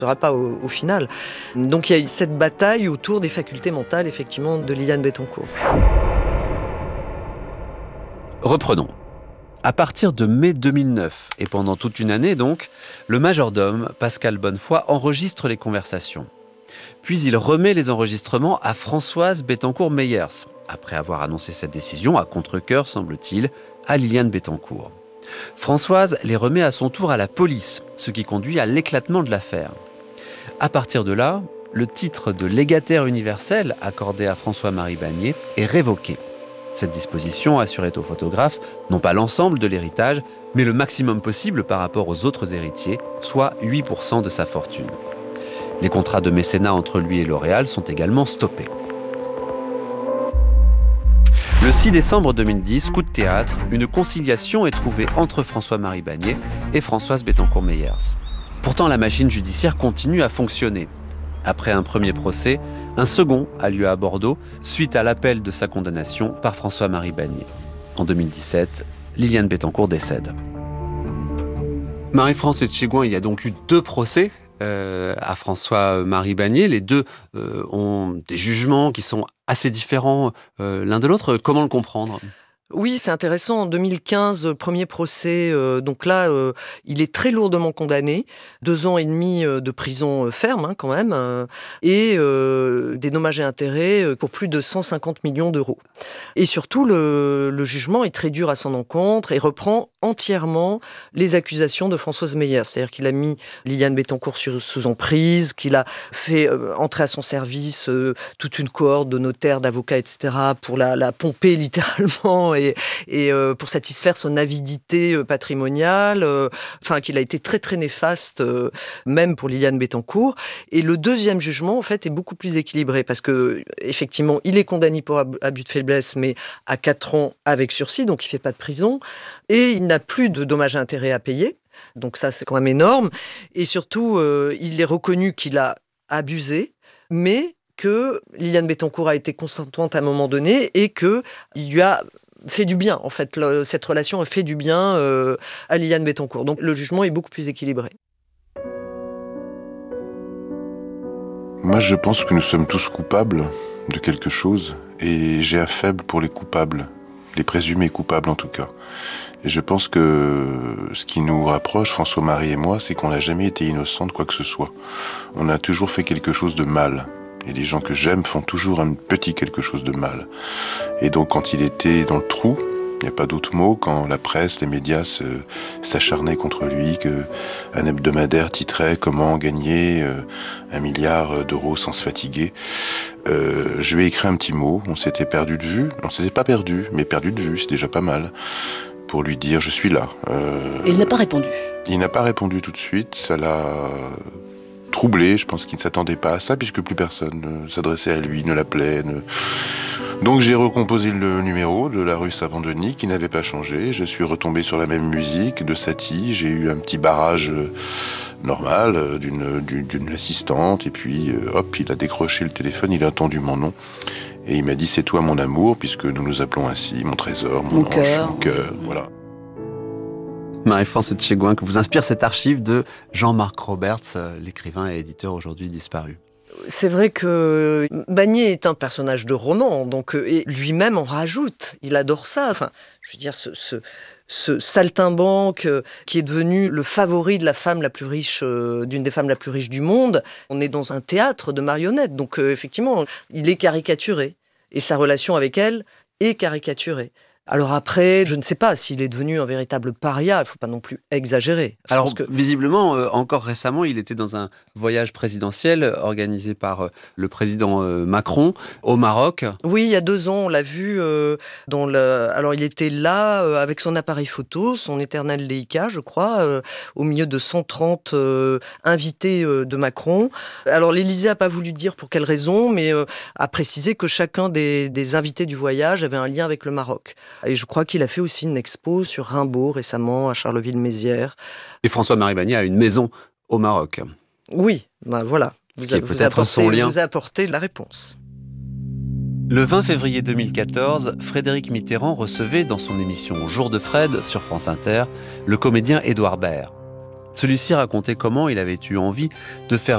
sera pas au final. Donc il y a cette bataille autour des facultés mentales, effectivement, de Liliane Bettencourt. Reprenons. À partir de mai 2009, et pendant toute une année donc, le majordome, Pascal Bonnefoy, enregistre les conversations. Puis il remet les enregistrements à Françoise Bettencourt-Meyers, après avoir annoncé cette décision, à contre-cœur, semble-t-il, à Liliane Bettencourt. Françoise les remet à son tour à la police, ce qui conduit à l'éclatement de l'affaire. À partir de là, le titre de légataire universel accordé à François-Marie Bagné est révoqué. Cette disposition assurait au photographe non pas l'ensemble de l'héritage, mais le maximum possible par rapport aux autres héritiers, soit 8% de sa fortune. Les contrats de mécénat entre lui et L'Oréal sont également stoppés. Le 6 décembre 2010, coup de théâtre, une conciliation est trouvée entre François-Marie Bagné et Françoise Bettencourt-Meyers. Pourtant, la machine judiciaire continue à fonctionner. Après un premier procès, un second a lieu à Bordeaux, suite à l'appel de sa condamnation par François-Marie Bagné. En 2017, Liliane Bettencourt décède. Marie-France Etchegouin, il y a donc eu 2 procès à François-Marie Bagné. Les 2 ont des jugements qui sont assez différents l'un de l'autre. Comment le comprendre ? Oui, c'est intéressant. En 2015, premier procès, donc là, il est très lourdement condamné. 2 ans et demi de prison ferme, quand même, et des dommages et intérêts pour plus de 150 millions d'euros. Et surtout, le jugement est très dur à son encontre et reprend entièrement les accusations de Françoise Meyers. C'est-à-dire qu'il a mis Liliane Bettencourt sous emprise, qu'il a fait entrer à son service toute une cohorte de notaires, d'avocats, etc., pour la pomper littéralement et pour satisfaire son avidité patrimoniale, qu'il a été très très néfaste, même pour Liliane Bettencourt. Et le deuxième jugement, en fait, est beaucoup plus équilibré, parce que effectivement, il est condamné pour abus de faiblesse, mais à 4 ans avec sursis, donc il fait pas de prison, et il n'a plus de dommages et intérêts à payer. Donc ça, c'est quand même énorme. Et surtout, il est reconnu qu'il a abusé, mais que Liliane Bettencourt a été consentante à un moment donné et qu'il lui a fait du bien, en fait. Cette relation a fait du bien à Liliane Bettencourt. Donc le jugement est beaucoup plus équilibré. Moi, je pense que nous sommes tous coupables de quelque chose, et j'ai un faible pour les coupables, les présumés coupables en tout cas. Et je pense que ce qui nous rapproche, François-Marie et moi, c'est qu'on n'a jamais été innocent de quoi que ce soit. On a toujours fait quelque chose de mal. Et les gens que j'aime font toujours un petit quelque chose de mal. Et donc quand il était dans le trou, il n'y a pas d'autre mot, quand la presse, les médias s'acharnaient contre lui, qu'un hebdomadaire titrait « Comment gagner 1 milliard d'euros sans se fatiguer », je lui ai écrit un petit mot, on s'était perdu de vue. On ne s'était pas perdu, mais perdu de vue, c'est déjà pas mal, pour lui dire « Je suis là ». Et il n'a pas répondu. Il n'a pas répondu tout de suite, ça l'a troublé, je pense qu'il ne s'attendait pas à ça, puisque plus personne ne s'adressait à lui, ne l'appelait. Donc j'ai recomposé le numéro de la rue Savant-Denis, qui n'avait pas changé. Je suis retombé sur la même musique de Satie, j'ai eu un petit barrage normal d'une assistante, et puis hop, il a décroché le téléphone, il a entendu mon nom, et il m'a dit « C'est toi mon amour », puisque nous nous appelons ainsi, mon trésor, mon ange, mon cœur, voilà. Marie-France Etchegouin, que vous inspire cette archive de Jean-Marc Roberts, l'écrivain et éditeur aujourd'hui disparu. C'est vrai que Bagné est un personnage de roman, donc et lui-même en rajoute. Il adore ça. Enfin, je veux dire, ce saltimbanque qui est devenu le favori de la femme la plus riche, d'une des femmes la plus riches du monde. On est dans un théâtre de marionnettes, donc effectivement, il est caricaturé. Et sa relation avec elle est caricaturée. Alors après, je ne sais pas s'il est devenu un véritable paria, il ne faut pas non plus exagérer. Alors visiblement, encore récemment, il était dans un voyage présidentiel organisé par le président Macron au Maroc. Oui, il y a 2 ans, on l'a vu. Alors il était là avec son appareil photo, son éternel Leica, je crois, au milieu de 130 invités de Macron. Alors l'Élysée n'a pas voulu dire pour quelle raison, mais a précisé que chacun des invités du voyage avait un lien avec le Maroc. Et je crois qu'il a fait aussi une expo sur Rimbaud récemment, à Charleville-Mézières. Et François-Marie Bagné a une maison au Maroc. Oui, voilà. Vous apportez la réponse. Le 20 février 2014, Frédéric Mitterrand recevait dans son émission Jour de Fred sur France Inter le comédien Édouard Baird. Celui-ci racontait comment il avait eu envie de faire